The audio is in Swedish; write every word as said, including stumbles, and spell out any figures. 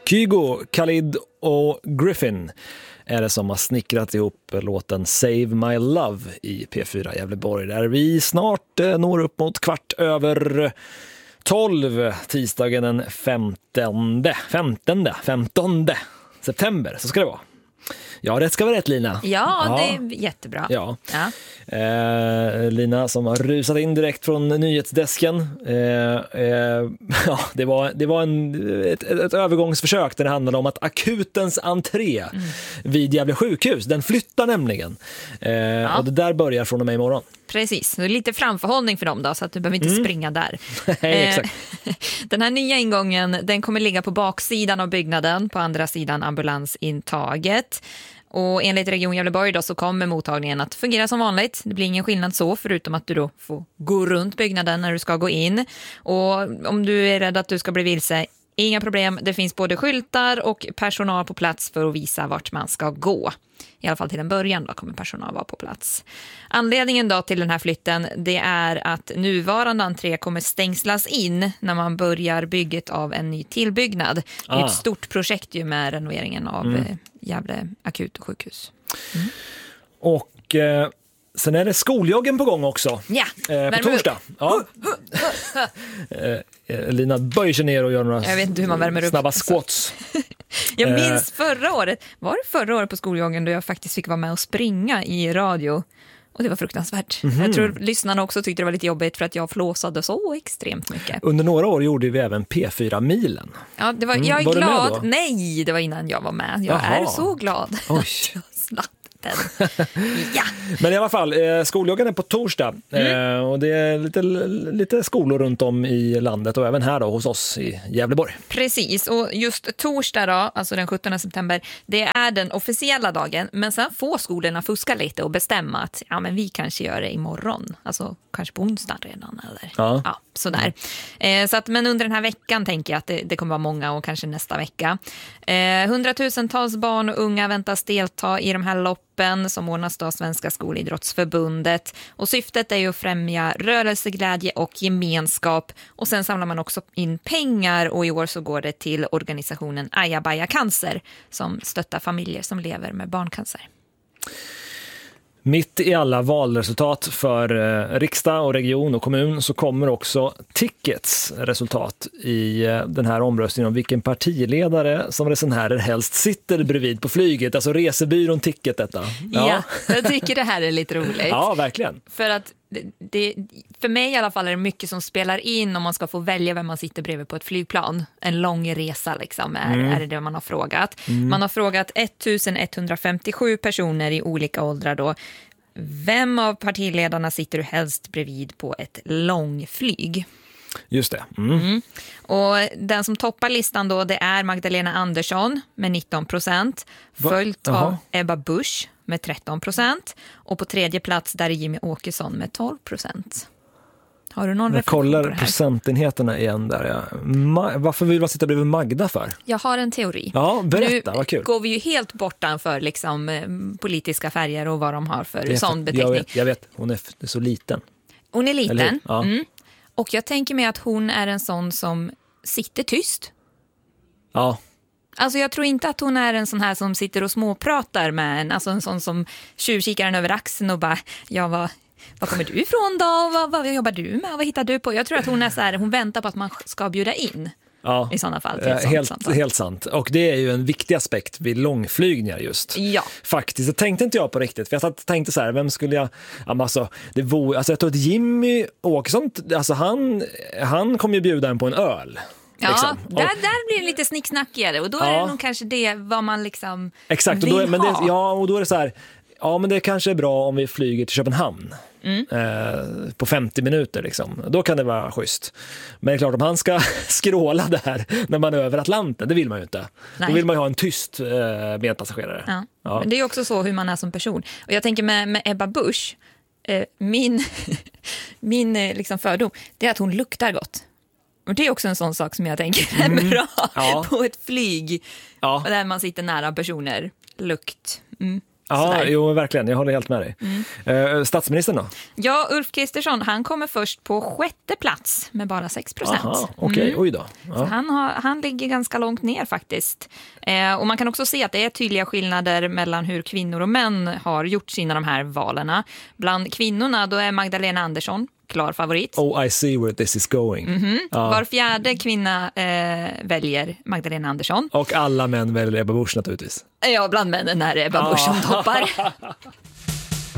Kygo, Khalid och Griffin är det som har snickrat ihop låten Save My Love i P fyra Gävleborg, där vi snart eh, når upp mot kvart över tolv tisdagen den femtonde, femtonde, femtonde september, så ska det vara. Ja, rätt ska vara rätt, Lina. Ja, ja. Det är jättebra. Ja. Ja. Eh, Lina som har rusat in direkt från nyhetsdesken. Eh, eh, ja, det var, det var en, ett, ett övergångsförsök där det handlade om att akutens entré mm. vid Gävle sjukhus, den flyttar nämligen. Eh, ja. Och det där börjar från och med imorgon. Precis, det är lite framförhållning för dem då, så att du behöver inte mm. springa där. Nej, exakt. Den här nya ingången, den kommer ligga på baksidan av byggnaden, på andra sidan ambulansintaget. Och enligt Region Gävleborg då så kommer mottagningen att fungera som vanligt. Det blir ingen skillnad så, förutom att du då får gå runt byggnaden när du ska gå in. Och om du är rädd att du ska bli vilse, inga problem. Det finns både skyltar och personal på plats för att visa vart man ska gå. I alla fall till en början då kommer personal vara på plats. Anledningen då till den här flytten, det är att nuvarande entré kommer stängslas in när man börjar bygget av en ny tillbyggnad. Det är ah. ett stort projekt ju med renoveringen av mm. Gävle akut och sjukhus. Mm. Och eh, sen är det skoljoggen på gång också. Ja, eh, på torsdag. Ja. eh, Lina böjer sig ner och gör några Jag vet inte hur man värmer upp. snabba squats. Jag minns förra året, var det förra året på skoljoggen då jag faktiskt fick vara med och springa i radio. Och det var fruktansvärt. Mm-hmm. Jag tror lyssnarna också tyckte det var lite jobbigt för att jag flåsade så extremt mycket. Under några år gjorde vi även P fyra-milen. Ja, det var, jag är mm, var glad. Nej, det var innan jag var med. Jag Jaha. är så glad. Oj. Ja. Men i alla fall, eh, skoljoggen är på torsdag mm. eh, och det är lite, lite skolor runt om i landet och även här då hos oss i Gävleborg. Precis, och just torsdag då, alltså den sjuttonde september, det är den officiella dagen, men sen får skolorna fuska lite och bestämma att ja, men vi kanske gör det imorgon, alltså kanske på onsdag redan eller ja. Ja, sådär. Eh, så att, men under den här veckan tänker jag att det, det kommer vara många och kanske nästa vecka. Eh, hundratusentals barn och unga väntas delta i de här loppen som ordnas då av Svenska skolidrottsförbundet. Och syftet är ju att främja rörelseglädje och gemenskap. Och sen samlar man också in pengar och i år så går det till organisationen Ajabaja Cancer som stöttar familjer som lever med barncancer. Mitt i alla valresultat för eh, riksdag och region och kommun så kommer också Tickets resultat i eh, den här omröstningen om vilken partiledare som resenärer helst sitter bredvid på flyget. Alltså resebyrån Ticket detta. Ja, ja jag tycker det här är lite roligt. Ja, verkligen. För att det, det, för mig i alla fall är det mycket som spelar in om man ska få välja vem man sitter bredvid på ett flygplan. En lång resa liksom är, mm. är det det man har frågat. Mm. Man har frågat ettusenetthundrafemtiosju personer i olika åldrar då. Vem av partiledarna sitter du helst bredvid på ett långflyg? Just det. Mm. Mm. Och den som toppar listan då, det är Magdalena Andersson med nitton procent. Följt Va? av Ebba Busch med tretton procent. Och på tredje plats där är Jimmy Åkesson med tolv procent. Har du någon Jag reflektion kollar på det här? Procentenheterna igen där. Ja. Ma- varför vill man sitta bredvid Magda för? Jag har en teori. Ja, berätta, nu vad kul. går vi ju helt bortanför liksom, politiska färger och vad de har för vet, sån beteckning. Jag vet, jag vet, hon är, f- är så liten. Hon är liten. Eller, ja. mm. Och jag tänker mig att hon är en sån som sitter tyst. Ja. Alltså jag tror inte att hon är en sån här som sitter och småpratar med en. Alltså en sån som tjuvkikar en över axeln och bara, ja vad... Var kommer du ifrån då? Vad, vad jobbar du med? Vad hittar du på? Jag tror att hon är så här, hon väntar på att man ska bjuda in. Ja, i sådana fall. Till helt, samtal. Helt sant. Och det är ju en viktig aspekt vid långflygningar just. Ja. Faktiskt, det tänkte inte jag på riktigt. För jag tänkte så här, vem skulle jag... Alltså, det var, alltså jag tror att Jimmy Åkesson, alltså han, han kommer ju bjuda en på en öl. Ja, liksom. där, där blir det lite snicksnackigare. Och då är ja. det nog kanske det vad man liksom Exakt, vill och då, men det, ha. Ja, och då är det så här... Ja, men det kanske är bra om vi flyger till Köpenhamn mm. eh, på femtio minuter. Liksom. Då kan det vara schysst. Men det är klart, om han ska skråla där när man är över Atlanten, det vill man ju inte. Nej. Då vill man ju ha en tyst eh, medpassagerare. Ja. Ja. Men det är också så hur man är som person. Och jag tänker med, med Ebba Busch, eh, min, min eh, liksom fördom, det är att hon luktar gott. Och det är också en sån sak som jag tänker är mm. bra ja. på ett flyg. Ja. Där man sitter nära personer. Lukt. Mm. Ja, sådär. jo, verkligen. Jag håller helt med dig. Mm. Uh, statsministern då? Ja, Ulf Kristersson, han kommer först på sjätte plats med bara sex procent. Okej, okay. mm. Oj då. Ja. Så han, har, han ligger ganska långt ner faktiskt. Eh, och man kan också se att det är tydliga skillnader mellan hur kvinnor och män har gjort sina de här valerna. Bland kvinnorna då är Magdalena Andersson klar favorit. Oh, I see where this is going. Mm-hmm. Ja. Var fjärde kvinna eh, väljer Magdalena Andersson. Och alla män väljer Ebba Busch naturligtvis. Ja, bland männen är Ebba Busch som toppar.